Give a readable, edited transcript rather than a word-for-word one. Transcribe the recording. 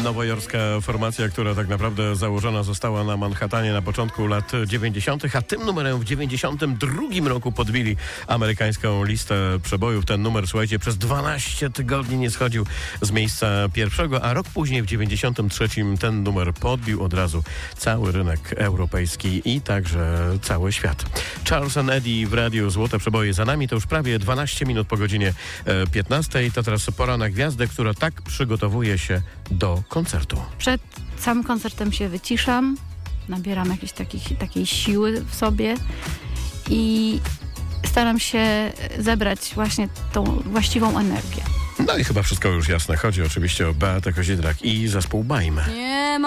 nowojorska formacja, która tak naprawdę założona została na Manhattanie na początku lat 90., a tym numerem w 92 roku podbili amerykańską listę przebojów. Ten numer, słuchajcie, przez 12 tygodni nie schodził z miejsca pierwszego, a rok później w 93 ten numer podbił od razu cały rynek europejski i także cały świat. Charles & Eddie w radiu Złote Przeboje za nami. To już prawie 12 minut po godzinie 15. To teraz pora na gwiazdę, która tak przygotowuje się do koncertu. Przed samym koncertem się wyciszam, nabieram jakiejś takiej siły w sobie i staram się zebrać właśnie tą właściwą energię. No i chyba wszystko już jasne. Chodzi oczywiście o Beatę Kozidrak i zespół Bajmy. Nie